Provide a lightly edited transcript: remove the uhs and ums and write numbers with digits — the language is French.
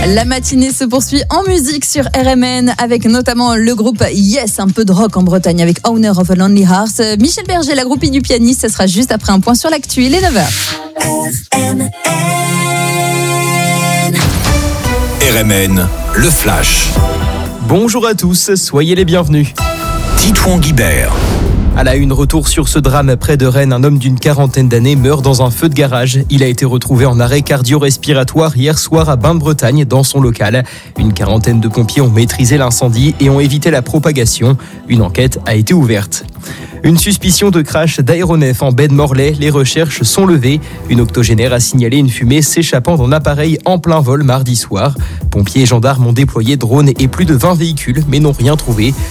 La matinée se poursuit en musique sur RMN avec notamment le groupe Yes, un peu de rock en Bretagne avec Owner of a Lonely Heart. Michel Berger, la groupie du pianiste, ce sera juste après un point sur l'actu. Il est 9h. RMN, le flash. Bonjour à tous, soyez les bienvenus. Titouan Guibert. À la une, retour sur ce drame près de Rennes. Un homme d'une quarantaine d'années meurt dans un feu de garage. Il a été retrouvé en arrêt cardio-respiratoire hier soir à Bain-de-Bretagne dans son local. Une quarantaine de pompiers ont maîtrisé l'incendie et ont évité la propagation. Une enquête a été ouverte. Une suspicion de crash d'aéronef en baie de Morlaix. Les recherches sont levées. Une octogénaire a signalé une fumée s'échappant d'un appareil en plein vol mardi soir. Pompiers et gendarmes ont déployé drones et plus de 20 véhicules mais n'ont rien trouvé.